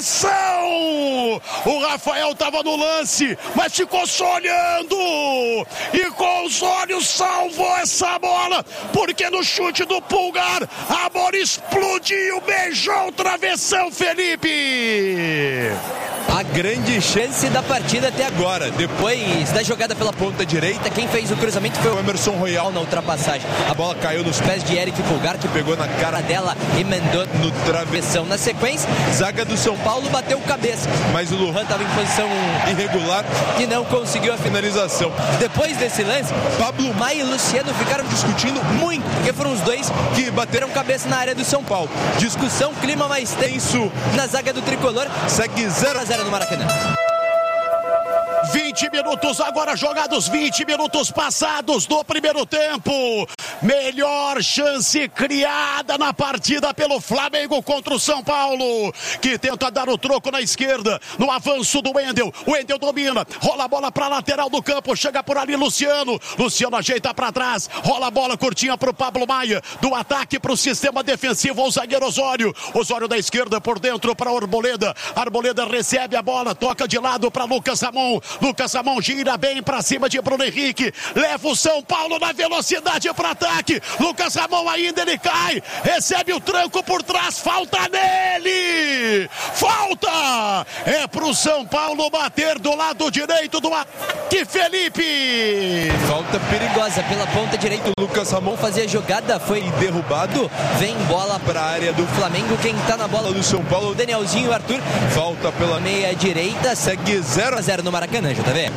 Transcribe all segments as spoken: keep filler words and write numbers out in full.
travessão. O Rafael estava no lance, mas ficou só olhando. E com os olhos salvou essa bola, porque no chute do Pulgar, a bola explodiu, beijou o travessão, Felipe. A grande chance da partida até agora. Depois da jogada pela ponta direita, quem fez o cruzamento foi o Emerson Royal na ultrapassagem. A bola caiu nos pés de Eric Pulgar, que pegou na cara dela e mandou no travessão. Na sequência, zaga do São Paulo bateu cabeça, mas o Lujan estava em posição irregular e não conseguiu a finalização. Depois desse lance, Pablo Maia e Luciano ficaram discutindo muito, porque foram os dois que bateram cabeça na área do São Paulo. Discussão, clima mais tenso na zaga do tricolor. Segue zero a zero no Maracanã. vinte minutos agora jogados, vinte minutos passados do primeiro tempo. Melhor chance criada na partida pelo Flamengo contra o São Paulo, que tenta dar o troco na esquerda, no avanço do Wendel. O Wendel domina, rola a bola para a lateral do campo, chega por ali Luciano. Luciano ajeita para trás, rola a bola curtinha para o Pablo Maia. Do ataque para o sistema defensivo, o zagueiro Osório. Osório da esquerda por dentro para Arboleda. Arboleda recebe a bola, toca de lado para Lucas Ramon. Lucas Ramon gira bem para cima de Bruno Henrique, leva o São Paulo na velocidade para ataque. Lucas Ramon ainda, ele cai, recebe o tranco por trás, falta nele, falta, é pro São Paulo bater do lado direito do ataque, Felipe. Falta perigosa pela ponta direita, o Lucas Ramon fazia a jogada, foi derrubado, vem bola para a área do Flamengo, quem tá na bola do São Paulo, o Danielzinho e Arthur, falta pela meia direita, segue zero a zero no Maracanã, J V.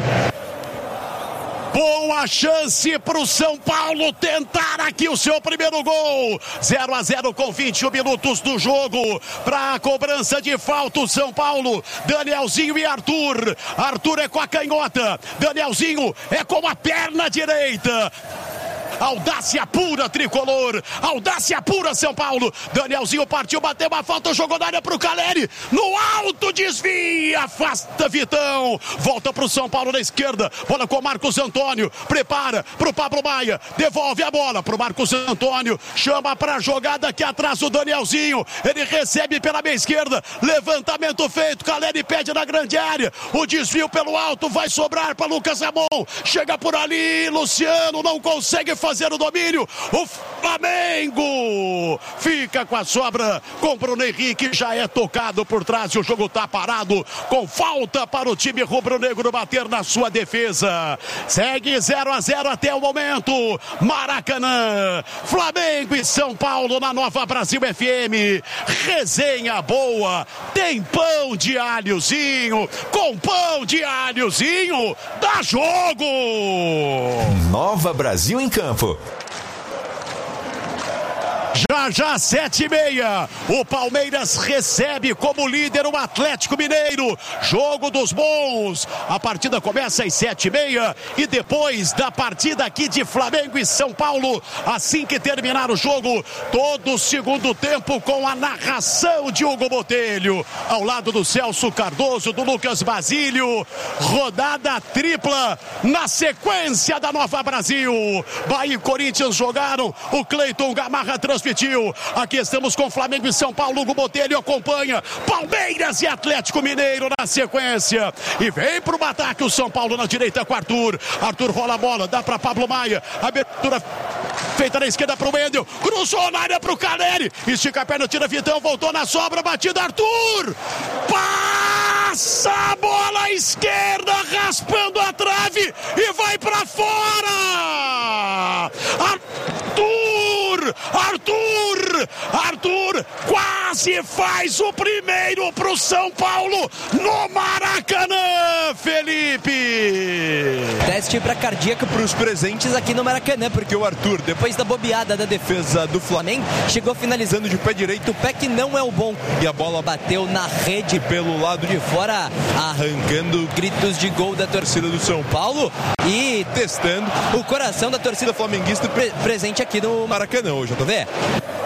Boa chance para o São Paulo tentar aqui o seu primeiro gol. zero a zero com vinte e um minutos do jogo. Para a cobrança de falta o São Paulo. Danielzinho e Arthur. Arthur é com a canhota. Danielzinho é com a perna direita. Audácia pura, tricolor. Audácia pura, São Paulo. Danielzinho partiu, bateu uma falta, jogou na área pro Caleri. No alto, desvia, afasta Vitão. Volta pro São Paulo na esquerda. Bola com Marcos Antônio. Prepara pro Pablo Maia. Devolve a bola pro Marcos Antônio. Chama pra jogada aqui atrás o Danielzinho. Ele recebe pela meia esquerda. Levantamento feito. Caleri pede na grande área. O desvio pelo alto vai sobrar para Lucas Ramon. Chega por ali. Luciano não consegue fazer o domínio. O Flamengo fica com a sobra com Bruno Henrique, já é tocado por trás e o jogo tá parado com falta para o time rubro-negro bater na sua defesa. Segue zero a zero até o momento. Maracanã, Flamengo e São Paulo na Nova Brasil F M. Resenha boa, tem pão de alhozinho, com pão de alhozinho dá jogo. Nova Brasil em campo. Já já sete e meia, o Palmeiras recebe como líder o Atlético Mineiro, jogo dos bons. A partida começa às sete e meia e depois da partida aqui de Flamengo e São Paulo, assim que terminar o jogo, todo o segundo tempo com a narração de Hugo Botelho, ao lado do Celso Cardoso, do Lucas Basílio. Rodada tripla na sequência da Nova Brasil. Bahia e Corinthians jogaram, o Cleiton Gamarra transformou. Aqui estamos com Flamengo e São Paulo. Hugo Botelho acompanha Palmeiras e Atlético Mineiro na sequência. E vem pro ataque o São Paulo na direita com Arthur. Arthur rola a bola, dá para Pablo Maia. Abertura feita na esquerda pro Wendel. Cruzou na área pro Caleri. Estica a perna, tira Vitão, voltou na sobra, batida Arthur. Passa a bola à esquerda, raspando a trave e vai para fora. Arthur! Arthur! Arthur quase faz o primeiro pro São Paulo no Maracanã, Felipe! Teste para cardíaco para os presentes aqui no Maracanã, porque o Arthur, depois da bobeada da defesa do Flamengo, chegou finalizando de pé direito, o pé que não é o bom, e a bola bateu na rede pelo lado de fora, arrancando gritos de gol da torcida do São Paulo e testando o coração da torcida flamenguista pre- presente aqui no Maracanã hoje, J V.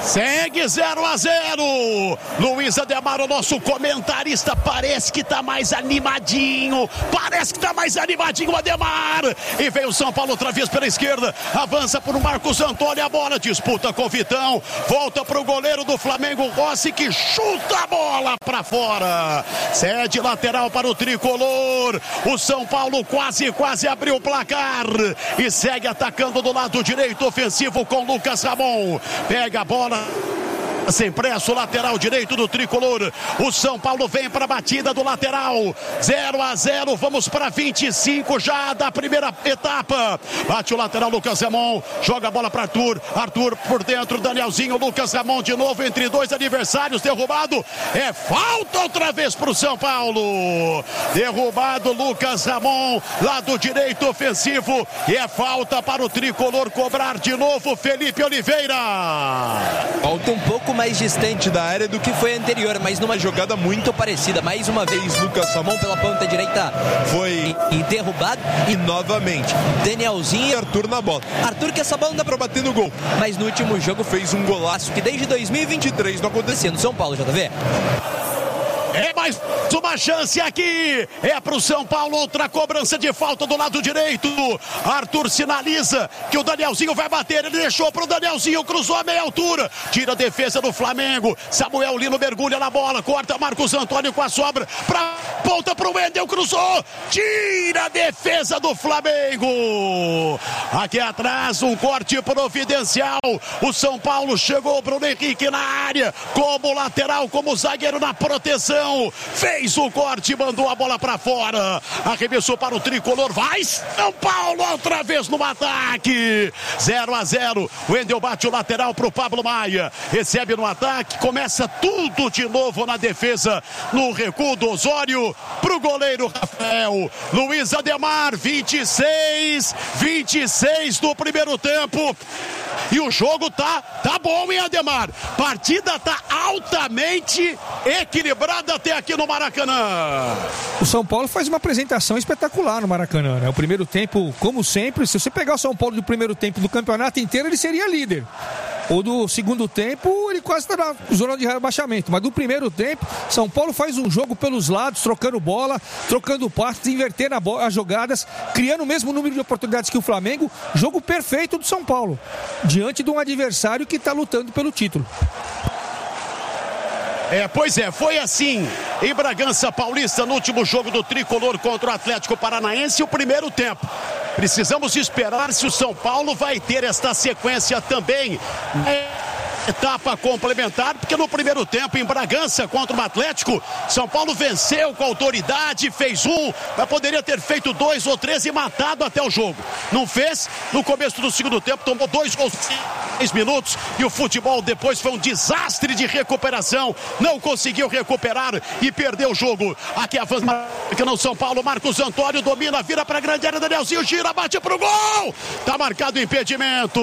Segue zero a zero. Luiz Ademar, o nosso comentarista, parece que tá mais animadinho. Parece que tá mais animadinho o Ademar. E vem o São Paulo outra vez pela esquerda. Avança por Marcos Antônio. A bola disputa com o Vitão. Volta pro goleiro do Flamengo, Rossi, que chuta a bola pra fora. Cede lateral para o tricolor. O São Paulo quase, quase abriu o placar. E segue atacando do lado direito ofensivo com Lucas Ramon. Pega a bola. Sem pressa, o lateral direito do tricolor. O São Paulo vem para a batida do lateral. zero a zero, vamos para vinte e cinco já da primeira etapa. Bate o lateral Lucas Ramon, joga a bola para Arthur. Arthur por dentro, Danielzinho, Lucas Ramon de novo entre dois adversários, derrubado. É falta outra vez para o São Paulo. Derrubado Lucas Ramon, lado direito ofensivo. E é falta para o tricolor cobrar de novo Felipe Oliveira. Falta um pouco mais distante da área do que foi anterior, mas numa jogada muito parecida. Mais uma vez Lucas Ramon pela ponta direita foi e derrubado, e novamente Danielzinho e Arthur na bola. Arthur, que essa bola não dá pra bater no gol, mas no último jogo fez um golaço que desde dois mil e vinte e três não acontecia no São Paulo, J V. É mais uma chance aqui. É pro São Paulo. Outra cobrança de falta do lado direito. Arthur sinaliza que o Danielzinho vai bater. Ele deixou pro Danielzinho. Cruzou a meia altura. Tira a defesa do Flamengo. Samuel Lino mergulha na bola. Corta Marcos Antônio com a sobra. Pra ponta pro Wendel. Cruzou. Tira a defesa do Flamengo. Aqui atrás um corte providencial. O São Paulo chegou. Bruno Henrique na área. Como lateral, como zagueiro na proteção. Fez o corte, mandou a bola para fora. Arremessou para o tricolor. Vai São Paulo outra vez no ataque. zero a zero. O Wendel bate o lateral para o Pablo Maia. Recebe no ataque. Começa tudo de novo na defesa. No recuo do Osório para o goleiro Rafael. Luiz Ademar, vinte e seis. vinte e seis do primeiro tempo. E o jogo tá, tá bom, hein, Ademar? Partida tá altamente equilibrada até aqui no Maracanã. O São Paulo faz uma apresentação espetacular no Maracanã, né? O primeiro tempo, como sempre, se você pegar o São Paulo do primeiro tempo do campeonato inteiro, ele seria líder. Ou do segundo tempo, ele quase está na zona de rebaixamento. Mas do primeiro tempo, São Paulo faz um jogo pelos lados, trocando bola, trocando passes, invertendo as jogadas, criando o mesmo número de oportunidades que o Flamengo. Jogo perfeito do São Paulo, diante de um adversário que está lutando pelo título. É, pois é, foi assim em Bragança Paulista no último jogo do tricolor contra o Atlético Paranaense, o primeiro tempo. Precisamos esperar se o São Paulo vai ter esta sequência também. É... etapa complementar, porque no primeiro tempo em Bragança contra o Atlético, São Paulo venceu com autoridade, fez um, mas poderia ter feito dois ou três e matado até o jogo. Não fez, no começo do segundo tempo tomou dois gols em seis minutos e o futebol depois foi um desastre de recuperação, não conseguiu recuperar e perdeu o jogo. Aqui avança que não São Paulo, Marcos Antônio domina, vira para a grande área, Danielzinho gira, bate pro gol, tá marcado impedimento,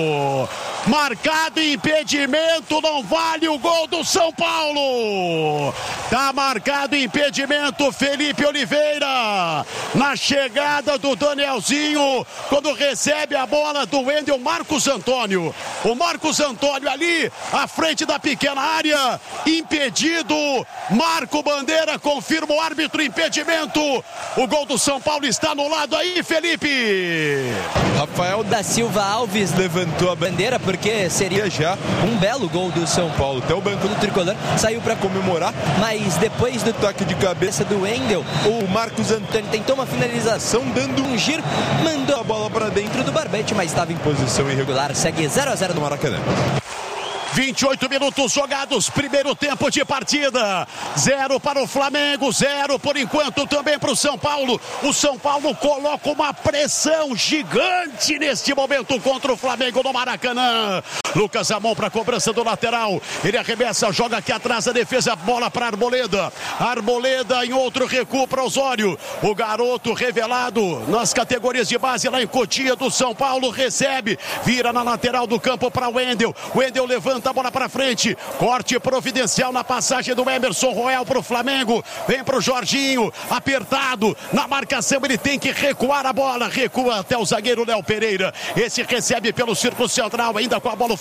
marcado impedimento. Impedimento, não vale o gol do São Paulo. Tá marcado impedimento, Felipe Oliveira. Na chegada do Danielzinho, quando recebe a bola do Wendel, Marcos Antônio. O Marcos Antônio ali, à frente da pequena área, impedido. Marco Bandeira confirma o árbitro, impedimento. O gol do São Paulo está anulado aí, Felipe. Rafael da Silva Alves levantou a bandeira porque seria já um belo gol do São Paulo. Até o banco do tricolor saiu para comemorar, mas depois do toque de cabeça do Wendel, o Marcos Antônio tentou uma finalização dando um giro, mandou a bola para dentro do barbete, mas estava em posição irregular. Segue zero a zero no Maracanã. vinte e oito minutos jogados, primeiro tempo de partida, zero para o Flamengo, zero por enquanto também para o São Paulo. O São Paulo coloca uma pressão gigante neste momento contra o Flamengo no Maracanã. Lucas Ramon para a cobrança do lateral, ele arremessa, joga aqui atrás a defesa, bola para Arboleda, Arboleda em outro recuo para Osório, o garoto revelado nas categorias de base lá em Cotia do São Paulo, recebe, vira na lateral do campo para Wendel, Wendel levanta a bola para frente, corte providencial na passagem do Emerson Royal para o Flamengo, vem para o Jorginho, apertado na marcação, ele tem que recuar a bola, recua até o zagueiro Léo Pereira, esse recebe pelo círculo central, ainda com a bola o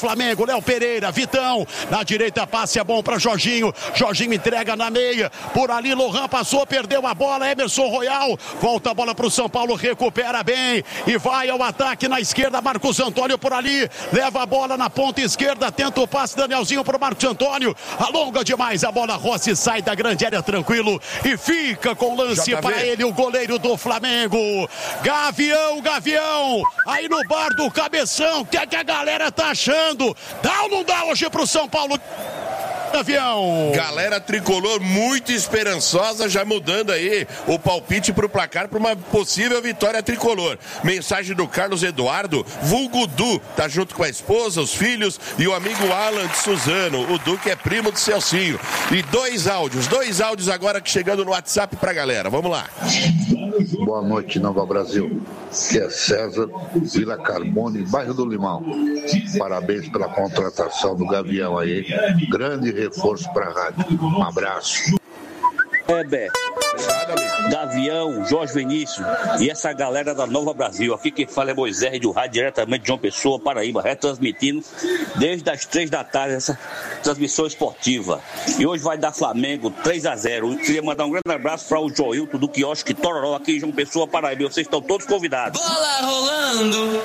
Flamengo, Léo Pereira, Vitão, na direita passe é bom para Jorginho, Jorginho entrega na meia, por ali Lohan passou, perdeu a bola, Emerson Royal, volta a bola para o São Paulo, recupera bem e vai ao ataque na esquerda, Marcos Antônio por ali, leva a bola na ponta esquerda, tenta o passe, Danielzinho para o Marcos Antônio, alonga demais a bola, Rossi sai da grande área tranquilo e fica com lance para ele, o goleiro do Flamengo, Gavião, Gavião, aí no bar do Cabeção, o que é que a galera tá achando? Dá ou não dá hoje pro São Paulo? Gavião. Galera tricolor muito esperançosa, já mudando aí o palpite pro placar para uma possível vitória tricolor. Mensagem do Carlos Eduardo, vulgo Du, tá junto com a esposa, os filhos e o amigo Alan de Suzano, o Du que é primo do Celcinho. E dois áudios, dois áudios agora que chegando no WhatsApp pra galera. Vamos lá. Boa noite, Nova Brasil. Que é César, Vila Carbone, bairro do Limão. Parabéns pela contratação do Gavião aí. Grande reforço para a rádio. Um abraço. É, Beto. Gavião, Jorge Vinícius e essa galera da Nova Brasil. Aqui quem fala é Moisés do Rádio, diretamente de João Pessoa, Paraíba, retransmitindo desde as três da tarde essa transmissão esportiva. E hoje vai dar Flamengo três a zero. Eu queria mandar um grande abraço para o Joilton do Quiosque Tororó, aqui em João Pessoa, Paraíba. Vocês estão todos convidados. Bola rolando.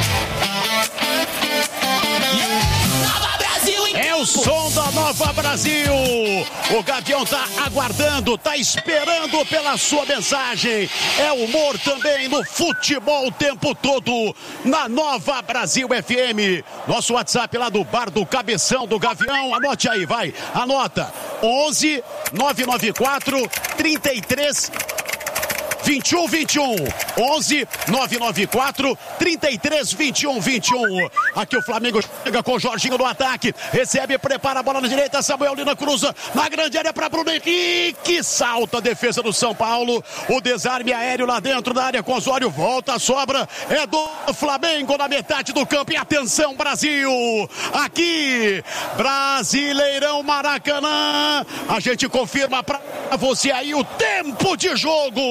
É o som da Nova Brasil. O Gavião tá aguardando, tá esperando pela sua mensagem. É humor também no futebol o tempo todo na Nova Brasil F M. Nosso WhatsApp lá do bar do Cabeção do Gavião. Anote aí, vai. Anota. onze nove nove quatro trinta e três vinte e um vinte e um. onze nove nove quatro trinta e três vinte e um vinte e um. Aqui o Flamengo chega com o Jorginho no ataque, recebe, prepara a bola na direita, Samuel Lina cruza na grande área para Bruno Henrique, salta a defesa do São Paulo, o desarme aéreo lá dentro da área com Osório, volta a sobra, é do Flamengo na metade do campo. E atenção, Brasil, aqui Brasileirão Maracanã, a gente confirma para você aí o tempo de jogo.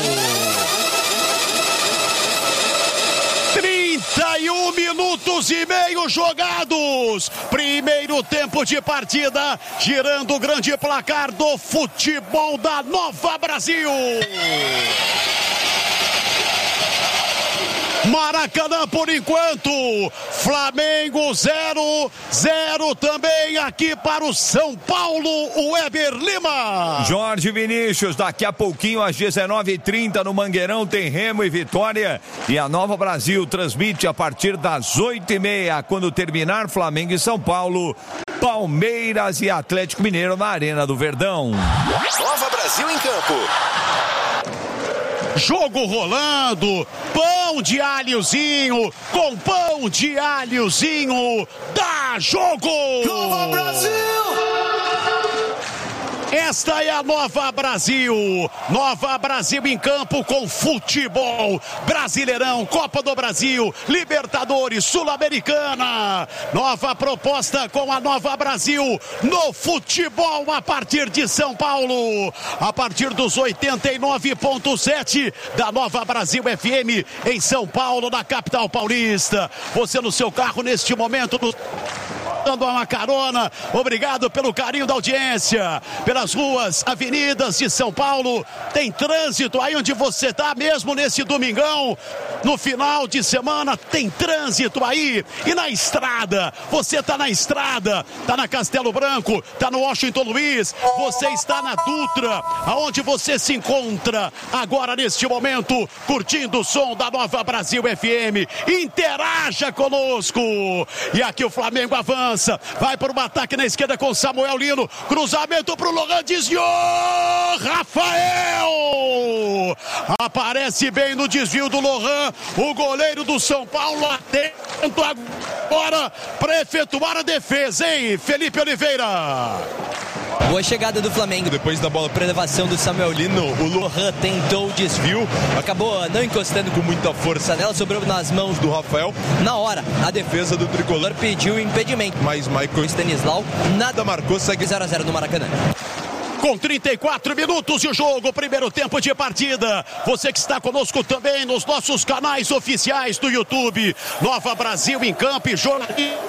trinta e um minutos e meio jogados. Primeiro tempo de partida, girando o grande placar do futebol da Nova Brasil. Maracanã por enquanto, Flamengo zero, zero também aqui para o São Paulo, o Weber Lima. Jorge Vinícius, daqui a pouquinho às dezenove e trinta no Mangueirão tem Remo e Vitória, e a Nova Brasil transmite a partir das oito e meia, quando terminar Flamengo e São Paulo, Palmeiras e Atlético Mineiro na Arena do Verdão. Nova Brasil em campo. Jogo rolando, pão de alhozinho, com pão de alhozinho, dá jogo! Nova Brasil! Esta é a Nova Brasil, Nova Brasil em campo com futebol, Brasileirão, Copa do Brasil, Libertadores, Sul-Americana, nova proposta com a Nova Brasil no futebol a partir de São Paulo, a partir dos oitenta e nove ponto sete da Nova Brasil F M em São Paulo, na capital paulista. Você no seu carro neste momento no... dando uma carona, obrigado pelo carinho da audiência, pelas ruas, avenidas de São Paulo, tem trânsito aí onde você tá, mesmo nesse domingão, no final de semana, tem trânsito aí, e na estrada, você tá na estrada, tá na Castelo Branco, tá no Washington Luiz, você está na Dutra, aonde você se encontra agora neste momento, curtindo o som da Nova Brasil F M, interaja conosco, e aqui o Flamengo avança, vai para o ataque na esquerda com Samuel Lino, cruzamento para o Lohan, desviou, Rafael, aparece bem no desvio do Lohan, o goleiro do São Paulo atento agora para efetuar a defesa, hein, Felipe Oliveira. Boa chegada do Flamengo. Depois da bola para elevação do Samuel Lino, o Lohan tentou o desvio, acabou não encostando com muita força nela, sobrou nas mãos do Rafael. Na hora, a defesa do tricolor pediu impedimento, mas Michael Stanislau nada marcou, segue zero a zero no Maracanã. Com trinta e quatro minutos de jogo, primeiro tempo de partida. Você que está conosco também nos nossos canais oficiais do YouTube, Nova Brasil em campo e jornalismo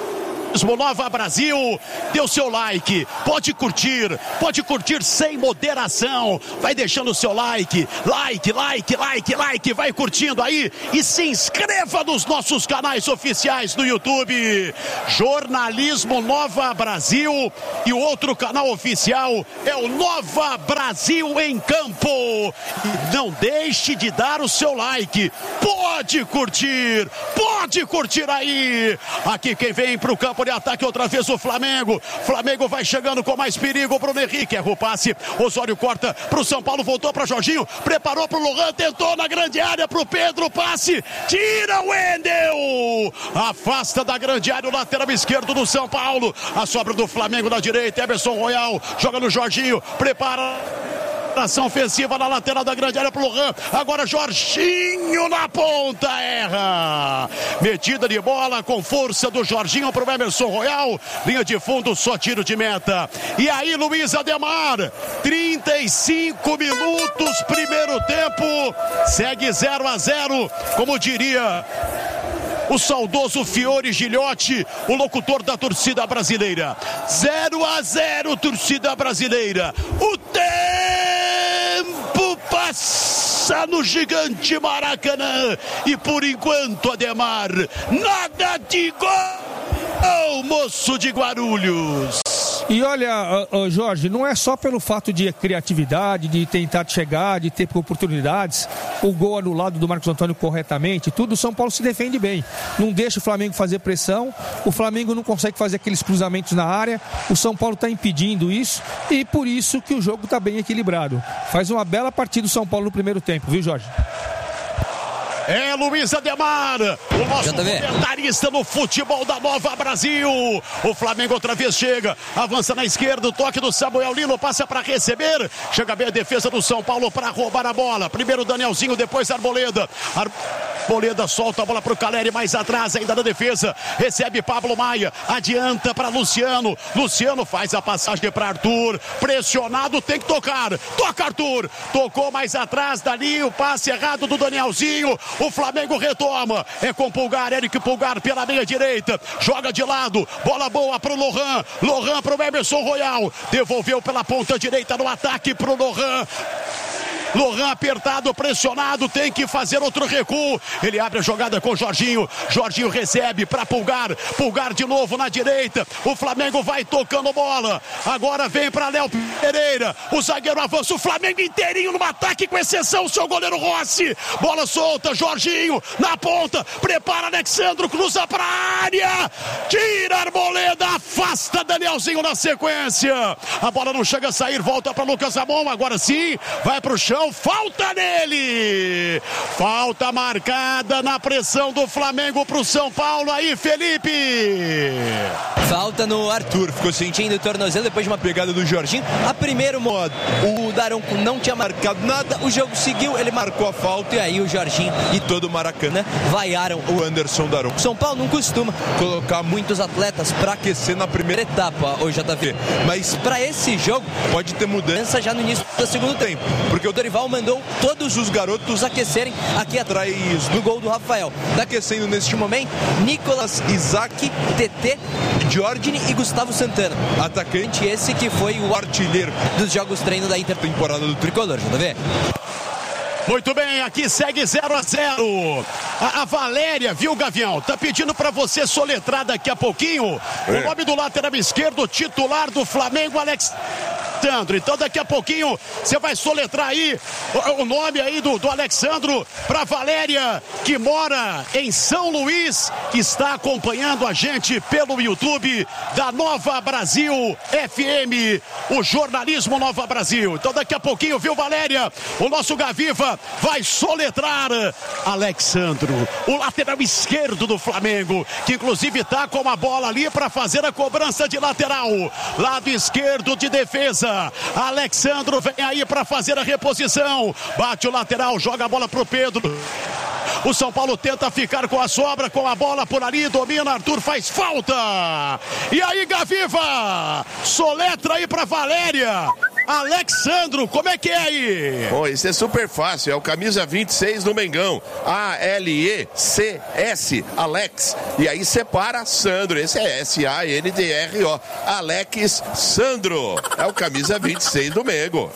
Nova Brasil, dê o seu like, pode curtir, pode curtir sem moderação, vai deixando o seu like, like, like, like, like, vai curtindo aí e se inscreva nos nossos canais oficiais no YouTube, Jornalismo Nova Brasil, e o outro canal oficial é o Nova Brasil em Campo. E não deixe de dar o seu like, pode curtir, pode curtir aí. Aqui quem vem pro campo de ataque outra vez o Flamengo. Flamengo vai chegando com mais perigo. Bruno Henrique erra o passe. Osório corta pro São Paulo, voltou para Jorginho, preparou pro Lohan, tentou na grande área pro Pedro, passe, tira o Wendel, afasta da grande área o lateral esquerdo do São Paulo. A sobra do Flamengo na direita, Emerson Royal joga no Jorginho, prepara ação ofensiva na lateral da grande área pro Lohan. Agora Jorginho na ponta, erra. Metida de bola com força do Jorginho pro Emerson Royal. Linha de fundo, só tiro de meta. E aí, Luiz Ademar, trinta e cinco minutos, primeiro tempo. Segue zero a zero, como diria o saudoso Fiore Gilhote, o locutor da torcida brasileira. zero a zero, torcida brasileira. O tempo passa no gigante Maracanã. E por enquanto, Ademar, nada de gol, moço de Guarulhos. E olha, uh, uh, Jorge, não é só pelo fato de criatividade, de tentar chegar, de ter oportunidades, o gol anulado do Marcos Antônio corretamente, tudo, o São Paulo se defende bem. Não deixa o Flamengo fazer pressão, o Flamengo não consegue fazer aqueles cruzamentos na área, o São Paulo está impedindo isso e por isso que o jogo está bem equilibrado. Faz uma bela partida o São Paulo no primeiro tempo, viu, Jorge? É Luiz Ademar, o nosso comentarista no futebol da Nova Brasil. O Flamengo outra vez chega, avança na esquerda, o toque do Samuel Lino, passa para receber. Chega bem a defesa do São Paulo para roubar a bola. Primeiro Danielzinho, depois Arboleda. Arboleda solta a bola para o Caleri, mais atrás ainda na defesa. Recebe Pablo Maia, adianta para Luciano. Luciano faz a passagem para Arthur. Pressionado, tem que tocar. Toca Arthur. Tocou mais atrás, dali o passe errado do Danielzinho. O Flamengo retoma, é com Pulgar, Eric Pulgar pela meia direita, joga de lado, bola boa pro Lohan, Lohan pro Emerson Royal, devolveu pela ponta direita no ataque pro Lohan. Lohan apertado, pressionado, tem que fazer outro recuo. Ele abre a jogada com Jorginho. Jorginho recebe para Pulgar. Pulgar de novo na direita. O Flamengo vai tocando bola. Agora vem para Léo Pereira. O zagueiro avança. O Flamengo inteirinho no ataque, com exceção o seu goleiro Rossi. Bola solta. Jorginho na ponta. Prepara Alexandro. Cruza para a área. Tira Arboleda. Afasta Danielzinho na sequência. A bola não chega a sair. Volta para Lucas Ramon. Agora sim. Vai para o chão. Falta nele, falta marcada na pressão do Flamengo pro São Paulo. Aí, Felipe, falta no Arthur, ficou sentindo o tornozelo depois de uma pegada do Jorginho. A primeiro modo, o Daronco não tinha marcado nada, o jogo seguiu, ele marcou a falta e aí o Jorginho e todo o Maracanã vaiaram o Anderson Daronco. São Paulo não costuma colocar muitos atletas para aquecer na primeira etapa, o J V, mas para esse jogo pode ter mudança já no início do segundo tempo, porque o Dorival mandou todos os garotos aquecerem aqui atrás do gol do Rafael. Tá aquecendo neste momento Nicolas, Isaac, T T, Giorgini e Gustavo Santana. Atacante esse que foi o artilheiro dos jogos treino da intertemporada do Tricolor, J V. Muito bem, aqui segue zero a zero. A, a Valéria, viu, Gavião? Tá pedindo para você soletrar daqui a pouquinho é. o nome do lateral esquerdo titular do Flamengo, Alex Alexandro. Então daqui a pouquinho você vai soletrar aí o, o nome aí do, do Alexandro para Valéria, que mora em São Luís, que está acompanhando a gente pelo YouTube da Nova Brasil F M, o jornalismo Nova Brasil. Então daqui a pouquinho, viu, Valéria, o nosso Gaviva vai soletrar Alexandro, o lateral esquerdo do Flamengo, que inclusive tá com a bola ali para fazer a cobrança de lateral, lado esquerdo de defesa. Alexandro vem aí para fazer a reposição, bate o lateral, joga a bola pro Pedro. O São Paulo tenta ficar com a sobra, com a bola por ali, domina, Arthur faz falta. E aí, Gaviva, soletra aí pra Valéria Alexandro, como é que é aí? Bom, isso é super fácil, é o camisa vinte e seis do Mengão, A L E C S, Alex, e aí separa Sandro, esse é S A N D R O, Alex Sandro, é o camisa vinte e seis do Mengo.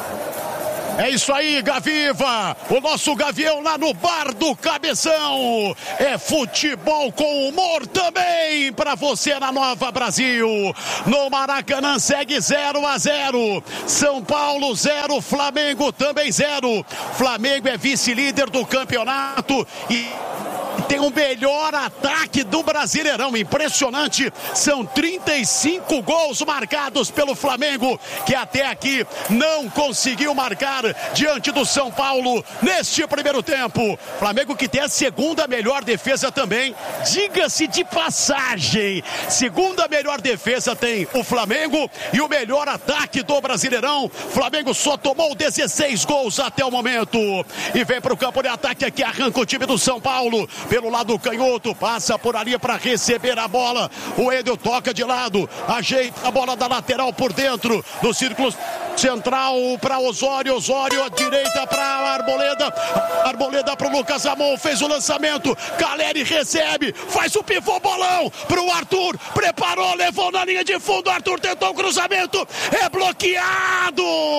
É isso aí, Gaviva, o nosso Gavião lá no Bar do Cabeção. É futebol com humor também para você na Nova Brasil. No Maracanã segue zero a zero. São Paulo zero, Flamengo também zero. Flamengo é vice-líder do campeonato e tem o melhor ataque do Brasileirão, impressionante, são trinta e cinco gols marcados pelo Flamengo, que até aqui não conseguiu marcar diante do São Paulo neste primeiro tempo. Flamengo que tem a segunda melhor defesa também, diga-se de passagem, segunda melhor defesa tem o Flamengo e o melhor ataque do Brasileirão. Flamengo só tomou dezesseis gols até o momento e vem para o campo de ataque aqui, arranca o time do São Paulo pelo lado canhoto, passa por ali para receber a bola, o Edel toca de lado, ajeita a bola da lateral por dentro, do círculo central para Osório, Osório à direita para Arboleda, Arboleda para o Lucas Ramon, fez o lançamento, Caleri recebe, faz o pivô, bolão para o Arthur, preparou, levou na linha de fundo, Arthur tentou o cruzamento, é bloqueado,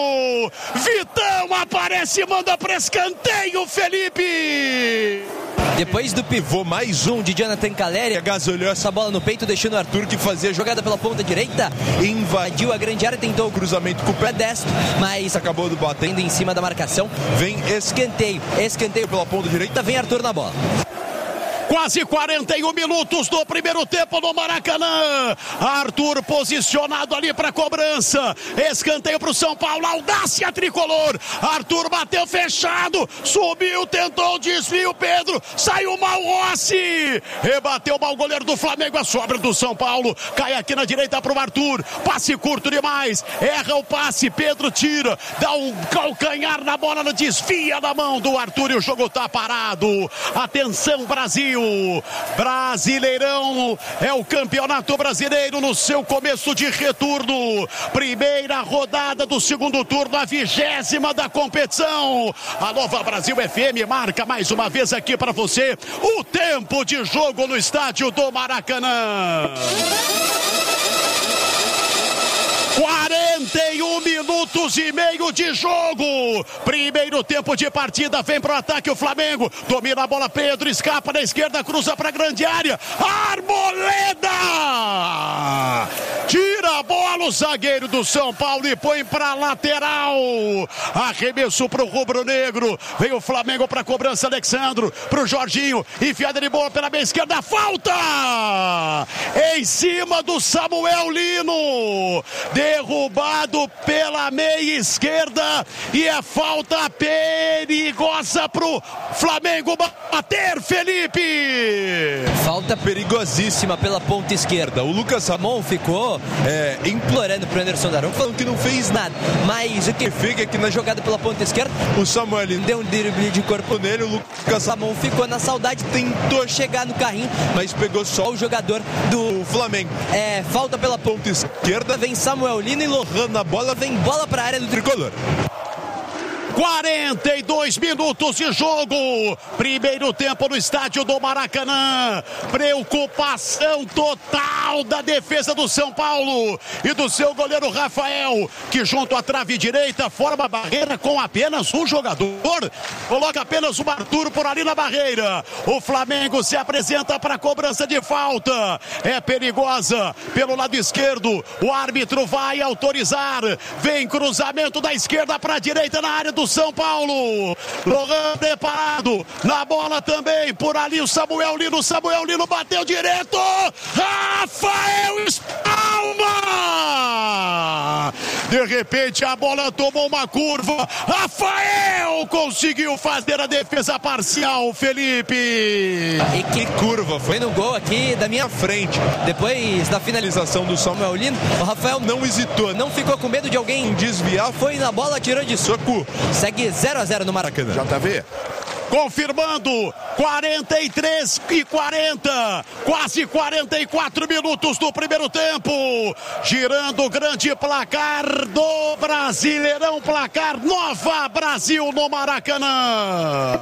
Vitão aparece, manda para escanteio, Felipe. Depois do pivô, mais um de Jonathan Caleri, agasolhou essa bola no peito, deixando o Arthur, que fazia jogada pela ponta direita, invadiu a grande área, tentou o cruzamento com o pé destro, mas acabou do batendo em cima da marcação. Vem escanteio, escanteio pela ponta direita, vem Arthur na bola. Quase quarenta e um minutos do primeiro tempo no Maracanã. Arthur posicionado ali para cobrança. Escanteio para o São Paulo. Audácia tricolor. Arthur bateu fechado. Subiu, tentou o desvio. Pedro saiu mal. Rossi rebateu mal o goleiro do Flamengo. A sobra do São Paulo. Cai aqui na direita para o Arthur. Passe curto demais. Erra o passe. Pedro tira. Dá um calcanhar na bola. Desvia da mão do Arthur e o jogo está parado. Atenção, Brasil. Brasileirão é o campeonato brasileiro no seu começo de retorno. Primeira rodada do segundo turno, a vigésima da competição. A Nova Brasil F M marca mais uma vez aqui para você o tempo de jogo no estádio do Maracanã. quarenta e um minutos e meio de jogo. Primeiro tempo de partida, vem pro ataque o Flamengo. Domina a bola, Pedro, escapa da esquerda, cruza pra grande área. Arboleda! Tira a bola o zagueiro do São Paulo e põe pra lateral. Arremesso pro rubro-negro. Vem o Flamengo pra cobrança, Alexandro, pro Jorginho. Enfiada de bola pela meia esquerda, falta! Em cima do Samuel Lino. Derrubado pela meia esquerda e é falta perigosa pro Flamengo bater, Felipe. Falta perigosíssima pela ponta esquerda. O Lucas Ramon ficou é, implorando pro Anderson Daronco, falando que não fez nada. Mas o que fica é que na jogada pela ponta esquerda, o Samuel deu um drible de corpo nele, o Lucas Ramon ficou na saudade, tentou chegar no carrinho, mas pegou só o jogador do Flamengo. É, falta pela ponta esquerda, vem Samuel Lino e Lohan na bola, vem bola para a área do tricolor. quarenta e dois minutos de jogo. Primeiro tempo no estádio do Maracanã. Preocupação total da defesa do São Paulo e do seu goleiro Rafael, que junto à trave direita forma a barreira com apenas um jogador. Coloca apenas o Arthur por ali na barreira. O Flamengo se apresenta para a cobrança de falta. É perigosa pelo lado esquerdo. O árbitro vai autorizar. Vem cruzamento da esquerda para a direita na área do São Paulo. Lohan preparado na bola também, por ali o Samuel Lino, Samuel Lino bateu direto, Rafael espalma, de repente a bola tomou uma curva, Rafael conseguiu fazer a defesa parcial, Felipe. E que curva, foi no gol aqui da minha frente. Depois da finalização do Samuel Lino, o Rafael não hesitou, não ficou com medo de alguém desviar, foi na bola, tirou de soco. Segue zero a zero no Maracanã. J V. confirmando, quarenta e três e quarenta, quase quarenta e quatro minutos do primeiro tempo, girando o grande placar do Brasileirão, placar Nova Brasil no Maracanã.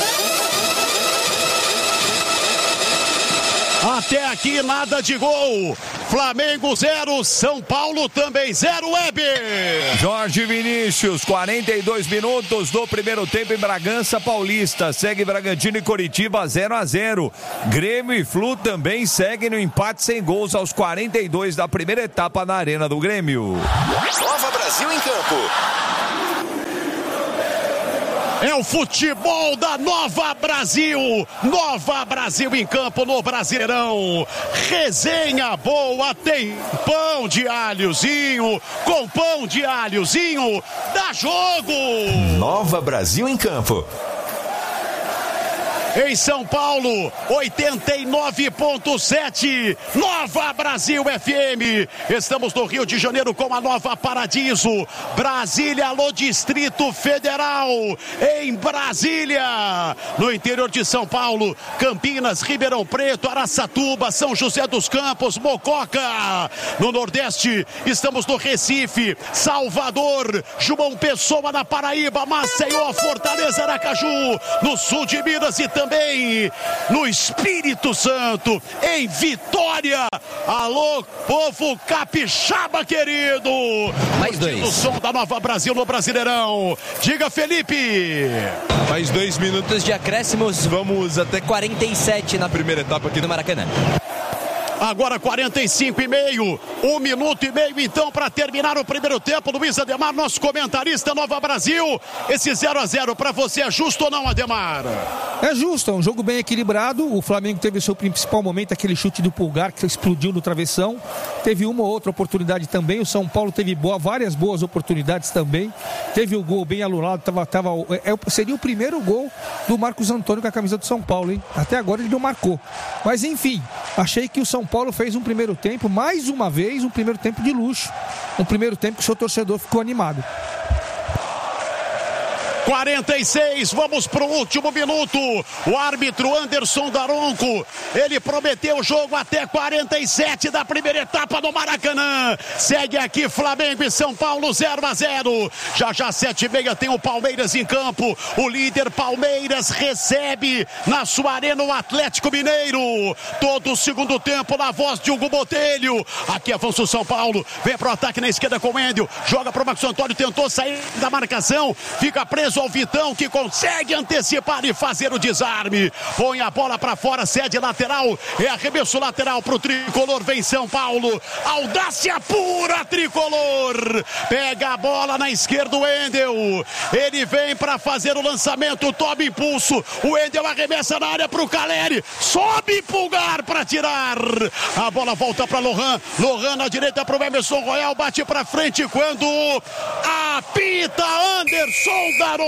Até aqui nada de gol. Flamengo zero, São Paulo também zero, Weber. Jorge Vinícius, quarenta e dois minutos do primeiro tempo em Bragança Paulista. Segue Bragantino e Coritiba zero a zero. Grêmio e Flu também seguem no empate sem gols aos quarenta e dois da primeira etapa na Arena do Grêmio. Nova Brasil em campo. É o futebol da Nova Brasil. Nova Brasil em campo no Brasileirão. Resenha boa, tem pão de alhozinho. Com pão de alhozinho, dá jogo. Nova Brasil em campo. Em São Paulo, oitenta e nove ponto sete, Nova Brasil F M. Estamos no Rio de Janeiro com a Nova Paradiso. Brasília, alô Distrito Federal. Em Brasília, no interior de São Paulo, Campinas, Ribeirão Preto, Araçatuba, São José dos Campos, Mococa. No Nordeste, estamos no Recife, Salvador, João Pessoa na Paraíba, Maceió, Fortaleza, Aracaju. No sul de Minas e também Também no Espírito Santo, em Vitória. Alô, povo capixaba querido. Mais dois. O som da Nova Brasil no Brasileirão. Diga, Felipe. Mais dois minutos de acréscimos. Vamos até quarenta e sete na primeira etapa aqui no Maracanã. Agora quarenta e cinco e meio, um minuto e meio então para terminar o primeiro tempo. Luiz Ademar, nosso comentarista, Nova Brasil. Esse zero a zero para você é justo ou não, Ademar? É justo, é um jogo bem equilibrado. O Flamengo teve o seu principal momento, aquele chute do Pulgar que explodiu no travessão. Teve uma ou outra oportunidade também. O São Paulo teve boa, várias boas oportunidades também. Teve o gol bem anulado, tava, tava, é, seria o primeiro gol do Marcos Antônio com a camisa do São Paulo, hein? Até agora ele não marcou. Mas enfim, achei que o São Paulo fez um primeiro tempo, mais uma vez, um primeiro tempo de luxo. Um primeiro tempo que o seu torcedor ficou animado. quarenta e seis, vamos pro último minuto. O árbitro Anderson Daronco, ele prometeu o jogo até quarenta e sete da primeira etapa do Maracanã. Segue aqui Flamengo e São Paulo zero a zero. Já já sete e meia tem o Palmeiras em campo. O líder Palmeiras recebe na sua arena o Atlético Mineiro. Todo o segundo tempo na voz de Hugo Botelho. Aqui avança o São Paulo, vem pro ataque na esquerda com o Wendel. Joga pro Marcos Antônio, tentou sair da marcação, fica preso ao Vitão, que consegue antecipar e fazer o desarme. Põe a bola para fora, cede lateral, é arremesso lateral pro Tricolor, vem São Paulo, audácia pura Tricolor, pega a bola na esquerda o Wendel, ele vem para fazer o lançamento, toma impulso, o Wendel arremessa na área pro Caleri, sobe Pulgar para tirar, a bola volta para Lohan, Lohan na direita pro Emerson Royal, bate para frente quando apita Anderson Daronco.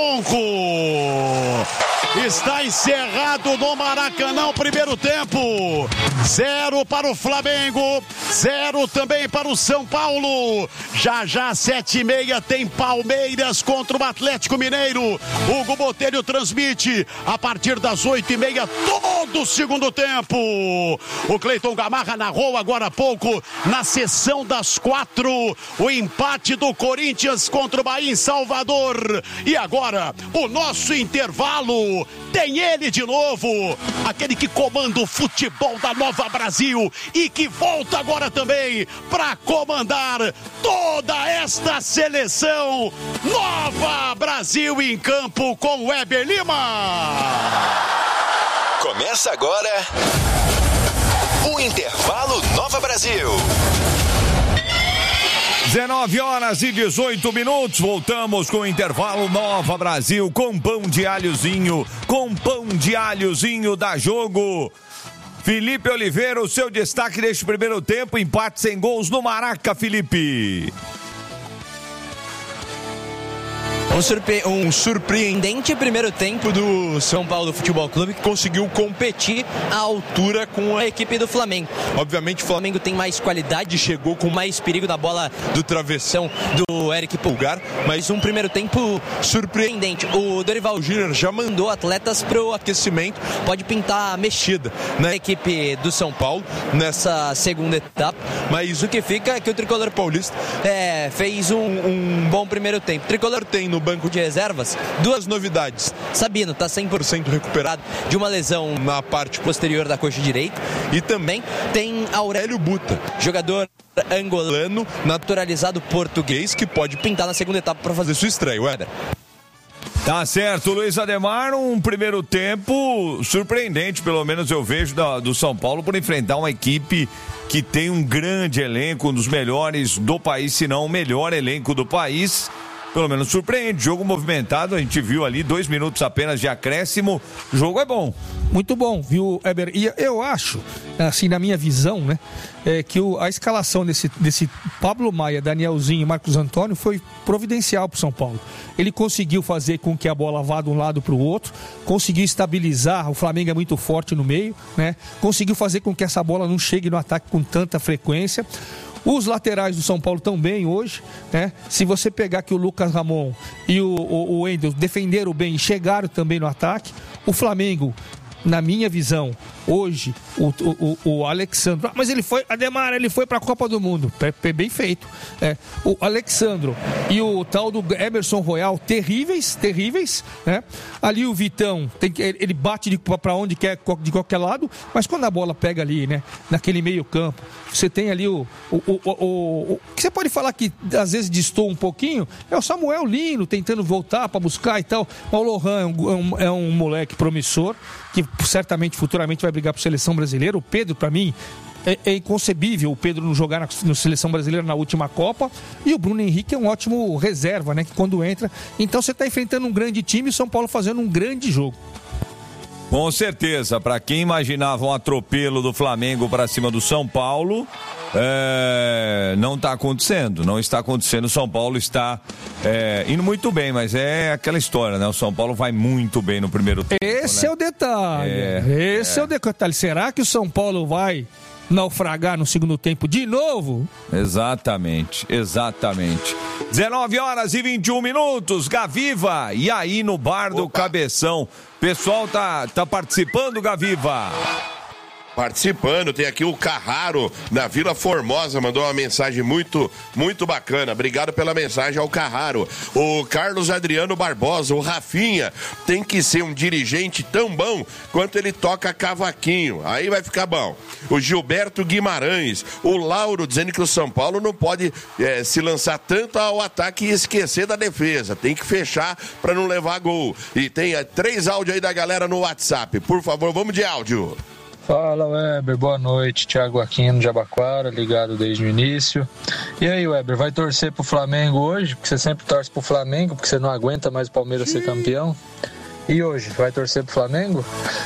Está encerrado no Maracanã o primeiro tempo. Zero para o Flamengo, zero também para o São Paulo. Já já sete e meia tem Palmeiras contra o Atlético Mineiro. Hugo Botelho transmite a partir das oito e meia todo o segundo tempo. O Cleiton Gamarra narrou agora há pouco na sessão das quatro o empate do Corinthians contra o Bahia em Salvador. E agora o nosso intervalo tem ele de novo, aquele que comanda o futebol da Nova Brasil e que volta agora também para comandar toda esta seleção. Nova Brasil em campo com Weber Lima. Começa agora o intervalo Nova Brasil. dezenove horas e dezoito minutos, voltamos com o intervalo Nova Brasil, com pão de alhozinho, com pão de alhozinho da jogo. Felipe Oliveira, o seu destaque deste primeiro tempo, empate sem gols no Maraca, Felipe. Um, surpre... um surpreendente primeiro tempo do São Paulo Futebol Clube, que conseguiu competir à altura com a equipe do Flamengo. Obviamente o Flamengo tem mais qualidade, chegou com mais perigo na bola do travessão do Eric Pulgar, mas um primeiro tempo surpreendente. O Dorival Júnior já mandou atletas para o aquecimento, pode pintar a mexida na equipe do São Paulo nessa segunda etapa, mas o que fica é que o Tricolor Paulista é, fez um, um bom primeiro tempo. O Tricolor tem no banco de reservas duas novidades. Sabino está cem por cento recuperado de uma lesão na parte posterior da coxa direita, e também tem Aurélio Buta, jogador angolano naturalizado português, que pode pintar na segunda etapa para fazer sua estreia. Éder. Tá certo, Luiz Ademar, um primeiro tempo surpreendente, pelo menos eu vejo, da, do São Paulo, por enfrentar uma equipe que tem um grande elenco, um dos melhores do país, se não o melhor elenco do país. Pelo menos surpreende, jogo movimentado, a gente viu ali dois minutos apenas de acréscimo, o jogo é bom. Muito bom, viu, Eber? E eu acho, assim, na minha visão, né, é que o, a escalação desse, desse Pablo Maia, Danielzinho e Marcos Antônio foi providencial para o São Paulo. Ele conseguiu fazer com que a bola vá de um lado para o outro, conseguiu estabilizar, o Flamengo é muito forte no meio, né? Conseguiu fazer com que essa bola não chegue no ataque com tanta frequência. Os laterais do São Paulo estão bem hoje, né? Se você pegar que o Lucas Ramon e o, o, o Wendel defenderam bem e chegaram também no ataque, o Flamengo, na minha visão, hoje, o, o, o Alexandro... Mas ele foi, Ademar, ele foi para a Copa do Mundo. Bem feito. É, o Alexandro e o tal do Emerson Royal, terríveis, terríveis, né? Ali o Vitão, tem, ele bate para onde quer, de qualquer lado, mas quando a bola pega ali, né? Naquele meio campo, você tem ali o... O, o, o, o, o que você pode falar que às vezes distou um pouquinho, é o Samuel Lino tentando voltar para buscar e tal. O Lohan é um, é, um, é um moleque promissor, que certamente futuramente vai brigar para a seleção brasileira. O Pedro, para mim, é, é inconcebível o Pedro não jogar na, na seleção brasileira na última Copa. E o Bruno Henrique é um ótimo reserva, né? Que quando entra. Então você está enfrentando um grande time e o São Paulo fazendo um grande jogo. Com certeza, para quem imaginava um atropelo do Flamengo para cima do São Paulo, é, não está acontecendo, não está acontecendo. O São Paulo está é, indo muito bem, mas é aquela história, né? O São Paulo vai muito bem no primeiro tempo. Esse né? é o detalhe, é, esse é. é o detalhe. Será que o São Paulo vai naufragar no segundo tempo de novo? Exatamente, exatamente. dezenove horas e vinte e um minutos, Gaviva, e aí no bar do Opa. Cabeção. Pessoal tá, tá participando, Gaviva? Participando, tem aqui o Carraro na Vila Formosa, mandou uma mensagem muito, muito bacana. Obrigado pela mensagem ao Carraro. O Carlos Adriano Barbosa, o Rafinha, tem que ser um dirigente tão bom quanto ele toca cavaquinho. Aí vai ficar bom. O Gilberto Guimarães, o Lauro dizendo que o São Paulo não pode é, se lançar tanto ao ataque e esquecer da defesa. Tem que fechar para não levar gol. E tem é, três áudios aí da galera no WhatsApp. Por favor, vamos de áudio. Fala, Weber, boa noite, Thiago Aquino de Abaquara, ligado desde o início. E aí, Weber, vai torcer pro Flamengo hoje? Porque você sempre torce pro Flamengo, porque você não aguenta mais o Palmeiras ser campeão. E hoje, vai torcer pro Flamengo?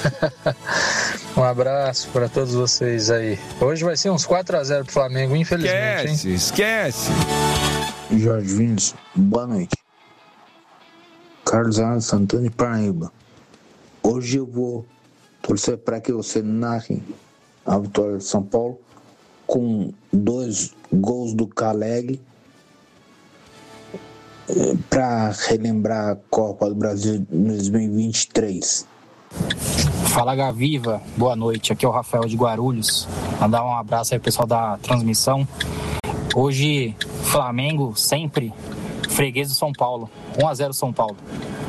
Um abraço para todos vocês aí. Hoje vai ser uns quatro a zero pro Flamengo, infelizmente, esquece, hein? Esquece, Jorge Vindes, boa noite. Carlos Arnaldo Santana de Paraíba. Hoje eu vou torcer para que você narre a vitória de São Paulo com dois gols do Calegui para relembrar a Copa do Brasil dois mil e vinte e três. Fala, Gaviva, boa noite, aqui é o Rafael de Guarulhos. Mandar um abraço aí pro pessoal da transmissão. Hoje, Flamengo sempre freguês do São Paulo, um a zero São Paulo.